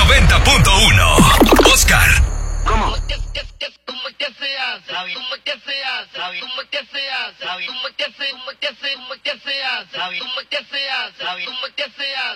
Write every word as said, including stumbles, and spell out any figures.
noventa punto uno. Oscar. ¿Cómo? ¿Cómo que se hace? ¿Cómo que se hace? ¿Cómo que se hace? ¿Cómo que se hace? ¿Cómo que se hace? ¿Cómo que se hace? ¿Cómo que se hace? ¿Cómo que se hace?